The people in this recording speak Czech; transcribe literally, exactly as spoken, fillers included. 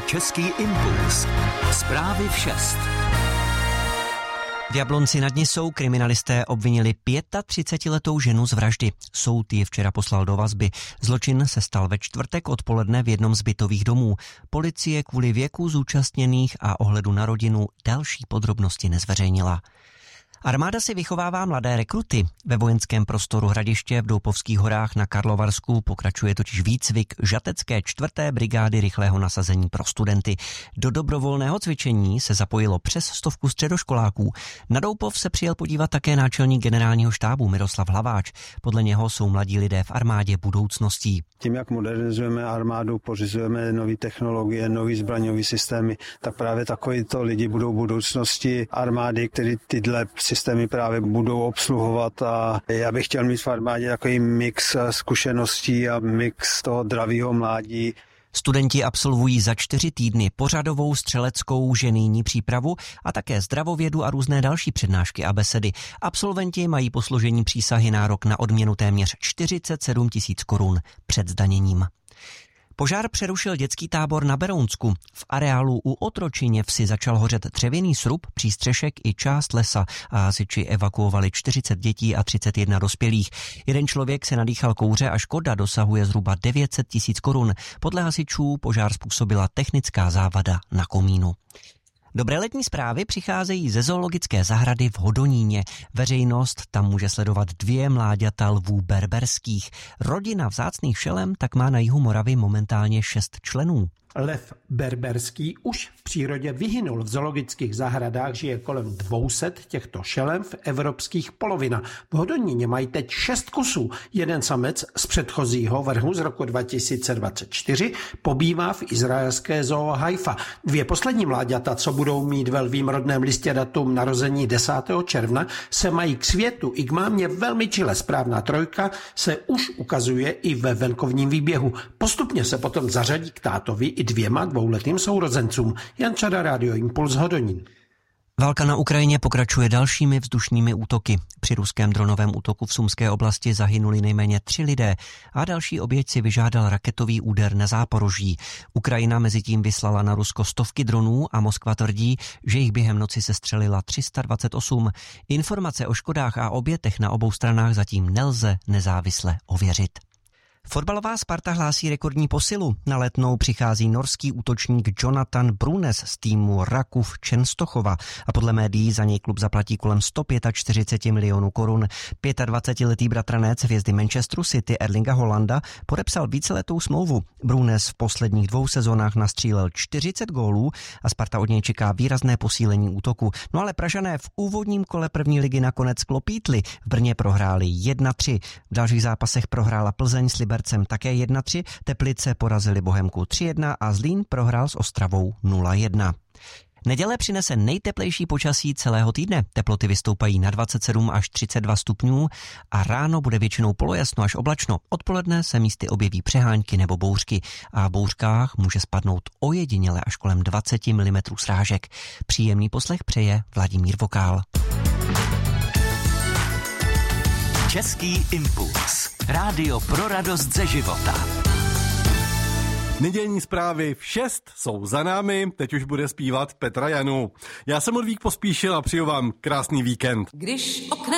Český impuls. Zprávy v šest. V Jablonci nad Nisou kriminalisté obvinili třicetiletou ženu z vraždy. Soud ji včera poslal do vazby. Zločin se stal ve čtvrtek odpoledne v jednom z bytových domů. Policie kvůli věku zúčastněných a ohledu na rodinu další podrobnosti nezveřejnila. Armáda si vychovává mladé rekruty. Ve vojenském prostoru Hradiště v Doupovských horách na Karlovarsku pokračuje totiž výcvik žatecké čtvrté brigády rychlého nasazení pro studenty. Do dobrovolného cvičení se zapojilo přes stovku středoškoláků. Na Doupov se přijel podívat také náčelník generálního štábu Miroslav Hlaváč. Podle něho jsou mladí lidé v armádě budoucností. Tím, jak modernizujeme armádu, pořizujeme nové technologie, nové zbraňové systémy, tak právě takovýto lidi budou budoucnosti armády, které tyhle systémy právě budou obsluhovat, a já bych chtěl mít v armádě takový mix zkušeností a mix toho dravého mládí. Studenti absolvují za čtyři týdny pořadovou střeleckou ženijní přípravu a také zdravovědu a různé další přednášky a besedy. Absolventi mají po složení přísahy nárok na odměnu téměř čtyřicet sedm tisíc korun před zdaněním. Požár přerušil dětský tábor na Berounsku. V areálu u Otročině vsi začal hořet dřevěný srub, přístřešek i část lesa a hasiči evakuovali čtyřicet dětí a třicet jedna dospělých. Jeden člověk se nadýchal kouře a škoda dosahuje zhruba devět set tisíc korun. Podle hasičů požár způsobila technická závada na komínu. Dobré letní zprávy přicházejí ze zoologické zahrady v Hodoníně. Veřejnost tam může sledovat dvě mláďata lvů berberských. Rodina vzácných šelem tak má na jihu Moravy momentálně šest členů. Lev berberský už v přírodě vyhynul. V zoologických zahradách žije kolem dvě stě těchto šelem v evropských polovinách. V Hodoníně mají teď šest kusů. Jeden samec z předchozího vrhu z roku dva tisíce dvacet čtyři pobývá v izraelské zoo Haifa. Dvě poslední mláďata, co budou mít ve lvím rodném listě datum narození desátého června, se mají k světu i k mámě velmi čile. Správná trojka se už ukazuje i ve venkovním výběhu. Postupně se potom zařadí k tátovi i dvěma dvouletým sourozencům. Jan Čada, Radio Impuls, Hodonín. Válka na Ukrajině pokračuje dalšími vzdušnými útoky. Při ruském dronovém útoku v Sumské oblasti zahynuli nejméně tři lidé a další oběť si vyžádal raketový úder na Záporoží. Ukrajina mezitím vyslala na Rusko stovky dronů a Moskva tvrdí, že jich během noci sestřelila tři sta dvacet osm. Informace o škodách a obětech na obou stranách zatím nelze nezávisle ověřit. Fotbalová Sparta hlásí rekordní posilu. Na Letnou přichází norský útočník Jonathan Brunes z týmu Rakov Čenstochova a podle médií za něj klub zaplatí kolem sto čtyřicet pět milionů korun. dvacetiletý bratranec hvězdy Manchesteru City Erlinga Holanda podepsal víceletou smlouvu. Brunes v posledních dvou sezónách nastřílel čtyřicet gólů a Sparta od něj čeká výrazné posílení útoku. No ale Pražané v úvodním kole první ligy nakonec klopítli. V Brně prohráli jedna tři. V dalších zápasech prohrála Plzeň s Libercem také jedna tři, Teplice porazili Bohemku tři jedna a Zlín prohrál s Ostravou nula jedna. Neděle přinese nejteplejší počasí celého týdne. Teploty vystoupají na dvacet sedm až třicet dva stupňů a ráno bude většinou polojasno až oblačno. Odpoledne se místy objeví přehánky nebo bouřky a v bouřkách může spadnout ojediněle až kolem dvacet milimetrů srážek. Příjemný poslech přeje Vladimír Vokál. Český impuls. Rádio pro radost ze života. Nedělní zprávy v šest jsou za námi, teď už bude zpívat Petra Janu. Já jsem Ludvík Pospíšil a přeju vám krásný víkend. Když oknem